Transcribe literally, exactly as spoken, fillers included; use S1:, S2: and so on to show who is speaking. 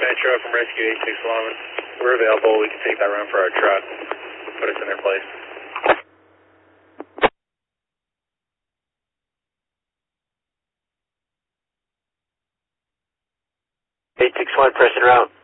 S1: Metro from Rescue eight six one. We're available. We can take that run for our truck. Put us in their place.
S2: eight six one, pressing route.